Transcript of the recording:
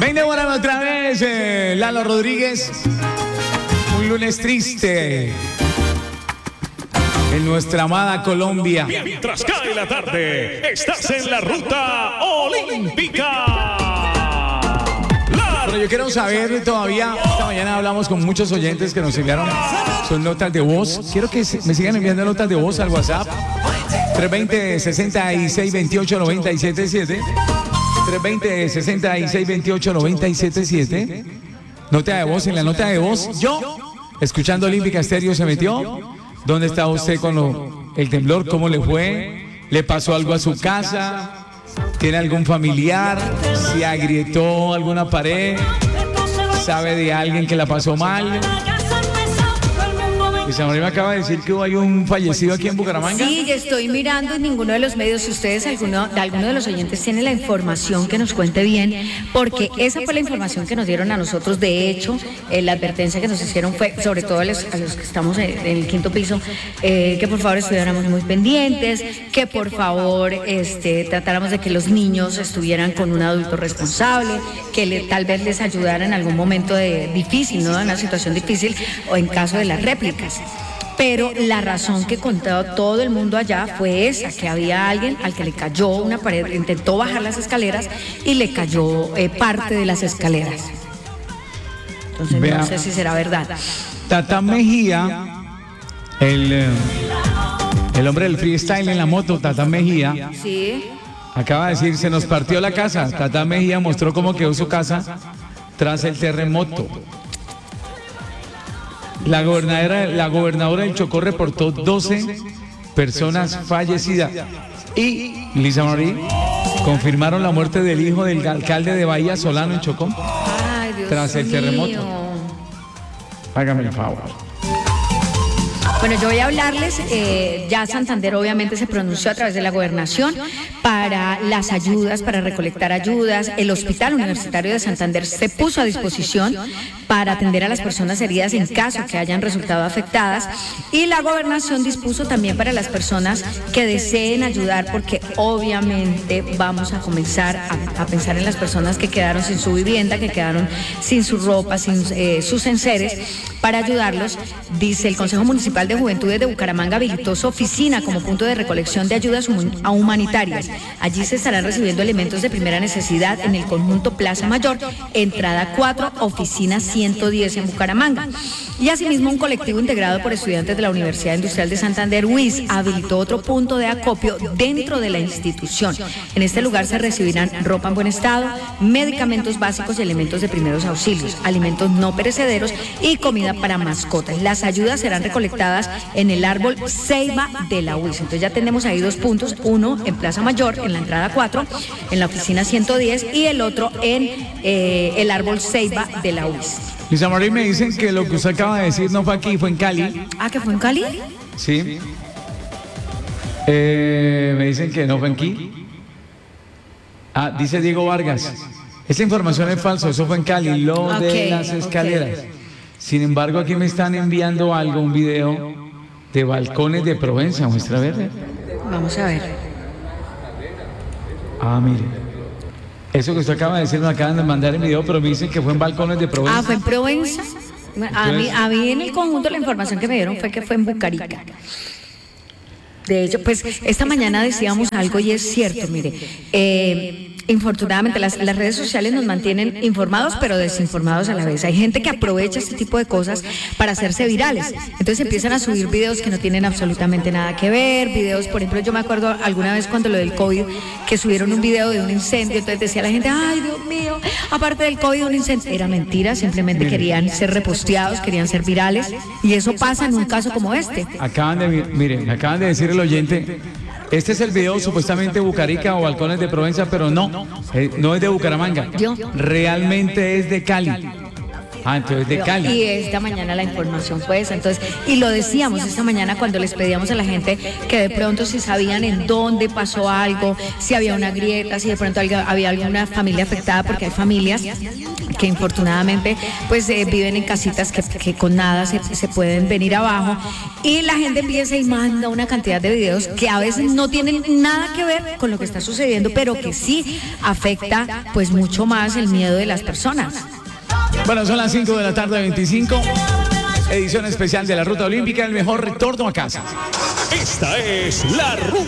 Ven, Devorame otra vez, Lalo Rodríguez. Un lunes triste en nuestra amada Colombia. Mientras cae la tarde, estás en la ruta olímpica. Bueno, yo quiero saber todavía, esta mañana hablamos con muchos oyentes que nos enviaron sus notas de voz. Quiero que me sigan enviando notas de voz al WhatsApp. 320-6628-977. 320-6628-977. Nota de voz, en la nota de voz, yo, escuchando Olímpica Estéreo, se metió. ¿Dónde estaba usted con el temblor? ¿Cómo le fue? ¿Le pasó algo a su casa? ¿Tiene algún familiar? ¿Se agrietó alguna pared? ¿Sabe de alguien que la pasó mal? Y Samuel me acaba de decir que hay un fallecido aquí en Bucaramanga. Sí, estoy mirando en ninguno de los medios. Si ustedes, alguno de los oyentes, tiene la información, que nos cuente bien, porque esa fue la información que nos dieron a nosotros. De hecho, la advertencia que nos hicieron fue, sobre todo a los que estamos en el quinto piso, que por favor estuviéramos muy pendientes, que por favor tratáramos de que los niños estuvieran con un adulto responsable, que tal vez les ayudara en algún momento difícil, ¿no? En una situación difícil o en caso de las réplicas. Pero la razón que contó todo el mundo allá fue esa, que había alguien al que le cayó una pared, intentó bajar las escaleras y le cayó parte de las escaleras. Entonces Vea, no sé si será verdad. Tata Mejía, el hombre del freestyle en la moto, Tata Mejía, Sí. acaba de decir, se nos partió la casa. Tata Mejía mostró cómo quedó su casa tras el terremoto. La gobernadora del Chocó reportó 12 personas fallecidas y, Lisa Marie, confirmaron la muerte del hijo del alcalde de Bahía Solano en Chocó. Ay, Dios tras el terremoto. mío. Hágame el favor. Bueno, yo voy a hablarles, ya Santander obviamente se pronunció a través de la gobernación para las ayudas, para recolectar ayudas. El Hospital Universitario de Santander se puso a disposición para atender a las personas heridas en caso que hayan resultado afectadas, y la gobernación dispuso también para las personas que deseen ayudar, porque obviamente vamos a comenzar a pensar en las personas que quedaron sin su vivienda, que quedaron sin su ropa, sin sus enseres. Para ayudarlos, dice el Consejo Municipal de Juventudes de Bucaramanga habilitó su oficina como punto de recolección de ayudas humanitarias. Allí se estarán recibiendo elementos de primera necesidad en el conjunto Plaza Mayor, entrada 4, oficina 110 en Bucaramanga. Y asimismo, un colectivo integrado por estudiantes de la Universidad Industrial de Santander, UIS, habilitó otro punto de acopio dentro de la institución. En este lugar se recibirán ropa en buen estado, medicamentos básicos y elementos de primeros auxilios, alimentos no perecederos y comida para mascotas. Las ayudas serán recolectadas en el árbol Ceiba de la UIS. Entonces ya tenemos ahí dos puntos, uno en Plaza Mayor, en la entrada 4, en la oficina 110, y el otro en el árbol Ceiba de la UIS. Lisa Marie, me dicen que lo que usted acaba de decir no fue aquí, fue en Cali. Ah, ¿que fue en Cali? Sí. Me dicen que no fue aquí. Ah, dice Diego Vargas. Esa información es falsa, eso fue en Cali, lo de las escaleras. Sin embargo, aquí me están enviando algo, un video de balcones de Provenza. Muestra a ver. Vamos a ver. Ah, mire. Eso que usted acaba de decir me acaban de mandar el video, pero me dicen que fue en balcones de Provenza. Ah, ¿fue en Provenza? A mí en el conjunto la información que me dieron fue que fue en Bucarica. De hecho, pues esta mañana decíamos algo y es cierto, mire. Infortunadamente las redes sociales nos mantienen informados pero desinformados a la vez. Hay gente que aprovecha este tipo de cosas para hacerse virales. Entonces empiezan a subir videos que no tienen absolutamente nada que ver. Videos, por ejemplo, yo me acuerdo alguna vez cuando lo del COVID, que subieron un video de un incendio. Entonces decía la gente, ay Dios mío, aparte del COVID un incendio. Era mentira, simplemente querían ser reposteados, querían ser virales. Y eso pasa en un caso como este. Me acaban de decir el oyente. Este es el video supuestamente de Bucarica o balcones de Provenza, pero no es de Bucaramanga. Realmente es de Cali. Ah, entonces de Cali. Y esta mañana la información fue esa. Entonces, y lo decíamos esta mañana cuando les pedíamos a la gente que de pronto si sabían en dónde pasó algo, si había una grieta, si de pronto había alguna familia afectada, porque hay familias que infortunadamente pues viven en casitas que con nada se pueden venir abajo, y la gente empieza y manda una cantidad de videos que a veces no tienen nada que ver con lo que está sucediendo, pero que sí afecta pues mucho más el miedo de las personas. Bueno, son las 5 de la tarde, 25. Edición especial de la Ruta Olímpica, el mejor retorno a casa. Esta es la Ruta